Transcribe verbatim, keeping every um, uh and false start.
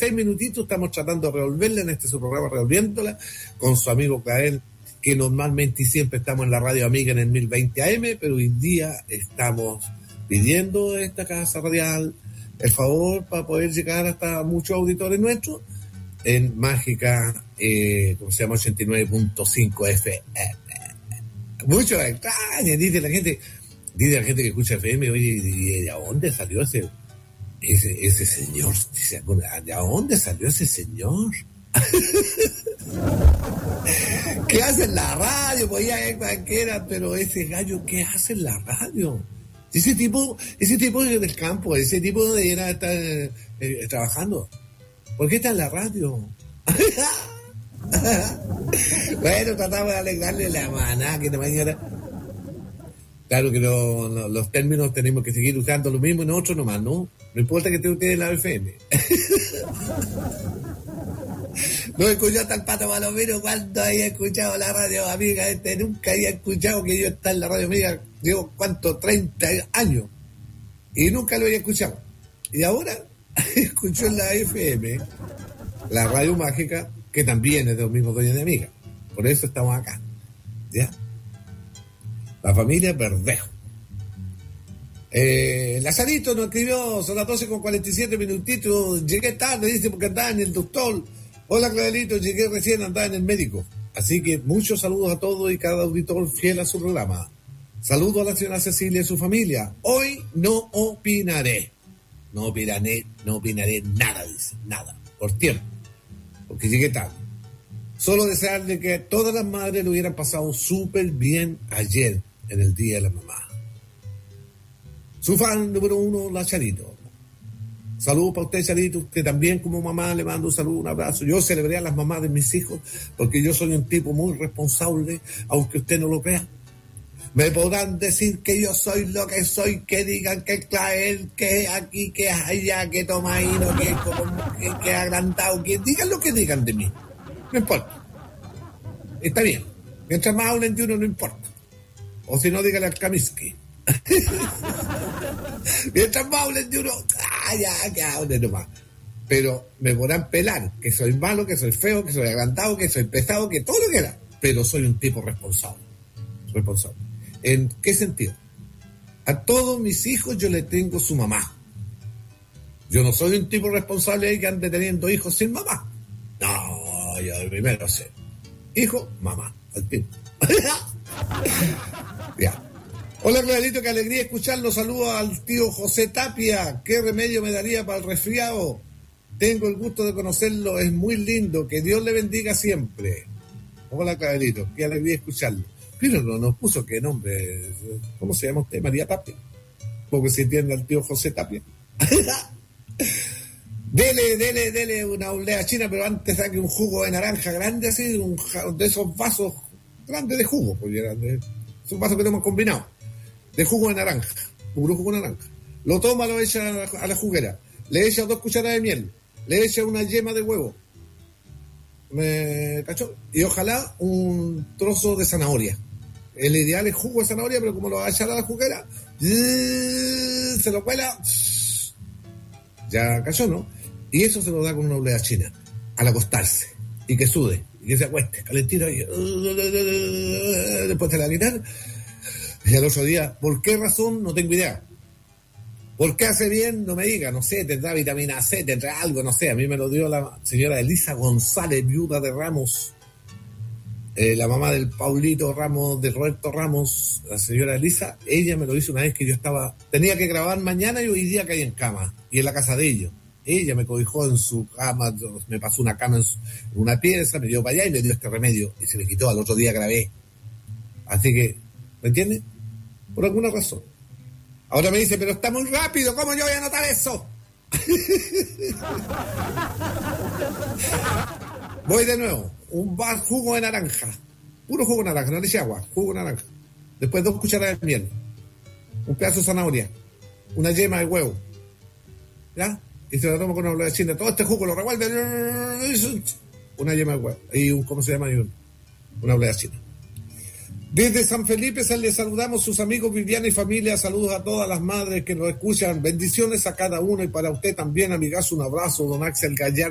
dieciséis minutitos, estamos tratando de revolverla en este su programa Revolviéndola, con su amigo Clael, que normalmente y siempre estamos en la radio amiga en el mil veinte A M, pero hoy día estamos pidiendo a esta casa radial el favor para poder llegar hasta muchos auditores nuestros en Mágica, eh, ¿cómo se llama? ochenta y nueve punto cinco F M. Mucho extraña, dice la gente, dice la gente que escucha F M, oye, ¿de dónde salió ese, ese, ese señor? Dice, ¿de dónde salió ese señor? ¿Qué hace en la radio? Pues ya es cualquiera, pero ese gallo, ¿qué hace en la radio? Ese tipo, ese tipo es del campo, ese tipo debería estar eh, eh, trabajando. ¿Por qué está en la radio? Bueno, tratamos de alegrarle la maná que de mañana. Claro que no, no, los términos tenemos que seguir usando lo mismo y nosotros nomás, ¿no? No importa que esté usted en la F M. No escuchó hasta el Pato Palomino cuando haya escuchado la radio amiga. Este nunca había escuchado que yo estaba en la radio amiga. Llevo, ¿cuánto? treinta años. Y nunca lo había escuchado. Y ahora escuchó en la F M, la radio mágica, que también es de los mismos dueños de amiga. Por eso estamos acá. ¿Ya? La familia Verdejo. Eh, Lazarito nos escribió, son las doce con cuarenta y siete minutitos. Llegué tarde, dice, porque andaba en el doctor. Hola, Clarelito, llegué recién, andaba en el médico. Así que muchos saludos a todos y cada auditor fiel a su programa. Saludo a la señora Cecilia y su familia. Hoy no opinaré. No opinaré, no opinaré nada, dice, nada, por tiempo, porque llegué tarde. Solo desearle que todas las madres lo hubieran pasado súper bien ayer, en el Día de la Mamá. Su fan número uno, la Charito. Saludos para usted, Charito, que también como mamá le mando un saludo, un abrazo. Yo celebré a las mamás de mis hijos, porque yo soy un tipo muy responsable, aunque usted no lo crea. Me podrán decir que yo soy lo que soy, que digan que Clael, que aquí, que allá, que Tomaino, que, que, que agrandado, que digan lo que digan de mí. No importa. Está bien. Mientras más hablen de uno, no importa. O si no, dígale al Kaminsky. Mientras más hablen de uno, ah, ya, que hablen nomás. Pero me podrán pelar, que soy malo, que soy feo, que soy agrandado, que soy pesado, que todo lo que era. Pero soy un tipo responsable. Responsable. ¿En qué sentido? A todos mis hijos yo les tengo su mamá. Yo no soy un tipo responsable que ande teniendo hijos sin mamá. No, yo primero sé. Hijo, mamá, al tiempo. Ya. Hola, Clarelito, qué alegría escucharlo. Saludos al tío José Tapia. ¿Qué remedio me daría para el resfriado? Tengo el gusto de conocerlo, es muy lindo. Que Dios le bendiga siempre. Hola, Clarelito, qué alegría escucharlo. Pero no nos puso qué nombre. ¿Cómo se llama usted? María Tapia. Porque se entiende al tío José Tapia. Dele, dele, dele una olea china, pero antes saque un jugo de naranja grande, así, un, de esos vasos grandes de jugo, pues eran de, esos vasos que tenemos combinados, de jugo de naranja, puro jugo de naranja. Lo toma, lo echa a la, a la juguera, le echa dos cucharadas de miel, le echa una yema de huevo, ¿me cachó? Y ojalá un trozo de zanahoria. El ideal es jugo de zanahoria, pero como lo va a echar a la juguera, se lo cuela, ya cachó, ¿no? Y eso se lo da con una olea china, al acostarse, y que sude, y que se acueste, calentito, y después te la quitar, y al otro día, ¿por qué razón? No tengo idea. ¿Por qué hace bien? No me diga, no sé, tendrá vitamina C, tendrá algo, no sé, a mí me lo dio la señora Elisa González, viuda de Ramos, eh, la mamá del Paulito Ramos, de Roberto Ramos, la señora Elisa, ella me lo hizo una vez que yo estaba, tenía que grabar mañana y hoy día caí en cama, y en la casa de ellos. Ella me cobijó en su cama, me pasó una cama en, su, en una pieza, me dio para allá y me dio este remedio. Y se me quitó, al otro día grabé. Así que, ¿me entiendes? Por alguna razón. Ahora me dice, pero está muy rápido, ¿cómo yo voy a notar eso? Voy de nuevo. Un vaso jugo de naranja. Puro jugo de naranja, no le eché agua, jugo de naranja. Después dos cucharadas de miel. Un pedazo de zanahoria. Una yema de huevo. ¿Ya? Y se lo tomo con una olea china. Todo este jugo lo revuelve. Una yema de huevo. Y un, ¿cómo se llama? Y un, una olea china. Desde San Felipe se les saludamos sus amigos Viviana y familia. Saludos a todas las madres que nos escuchan. Bendiciones a cada uno y para usted también, amigazo. Un abrazo, don Axel Gallardo.